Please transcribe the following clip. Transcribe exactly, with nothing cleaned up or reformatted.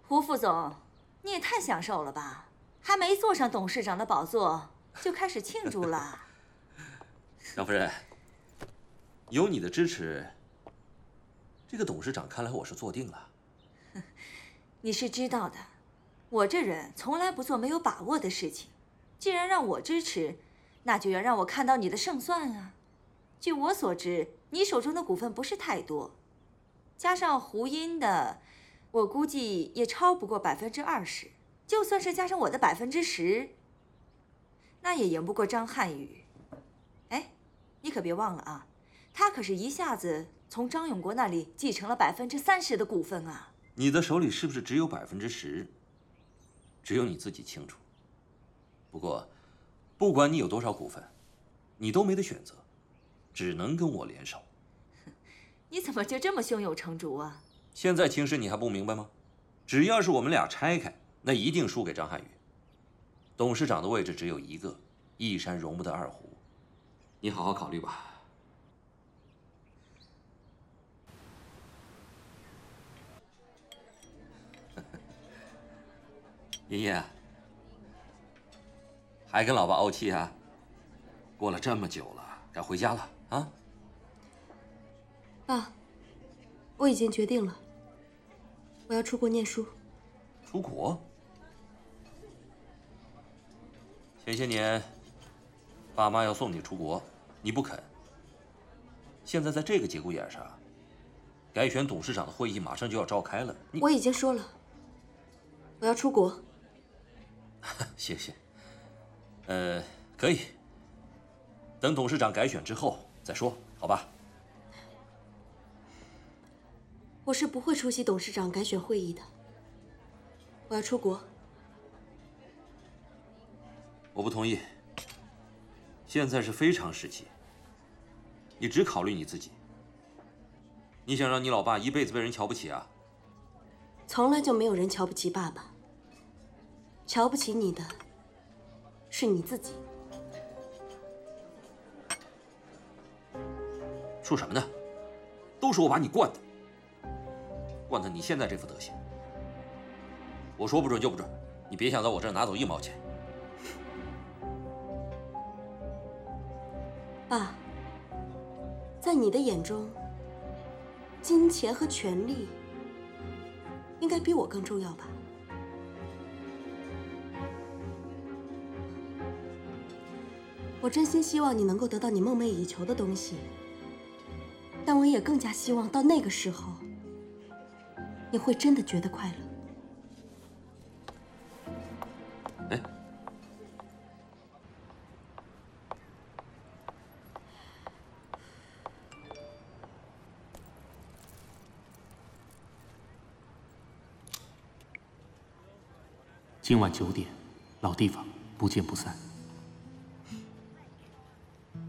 胡副总，你也太享受了吧！还没坐上董事长的宝座，就开始庆祝了。 张夫人，有你的支持，这个董事长看来我是坐定了。 你是知道的，我这人从来不做没有把握的事情。既然让我支持，那就要让我看到你的胜算啊！据我所知，你手中的股份不是太多，加上胡英的，我估计也超不过百分之二十。就算是加上我的百分之十，那也赢不过张瀚宇。哎，你可别忘了啊，他可是一下子从张永国那里继承了百分之三十的股份啊！ 你的手里是不是只有百分之十？只有你自己清楚。不过，不管你有多少股份，你都没得选择，只能跟我联手。 你怎么就这么胸有成竹啊？ 现在情势你还不明白吗？只要是我们俩拆开，那一定输给张瀚宇。董事长的位置只有一个，一山容不得二虎。你好好考虑吧。爷爷，还跟老爸怄气啊？过了这么久了，该回家了啊！ 爸，我已经决定了，我要出国念书。 出国？前些年，爸妈要送你出国，你不肯。现在在这个节骨眼上，改选董事长的会议马上就要召开了，你我已经说了，我要出国。 谢谢。呃，可以。等董事长改选之后再说，好吧？ 我是不会出席董事长改选会议的。我要出国。 我不同意。现在是非常时期，你只考虑你自己。你想让你老爸一辈子被人瞧不起啊？ 从来就没有人瞧不起爸爸。瞧不起你的，是你自己。 说什么呢？都是我把你惯的，惯得你现在这副德行。我说不准就不准，你别想在我这儿拿走一毛钱。 爸，在你的眼中，金钱和权力应该比我更重要吧？我真心希望你能够得到你梦寐以求的东西，但我也更加希望到那个时候，你会真的觉得快乐。 哎， 今晚九点，老地方，不见不散。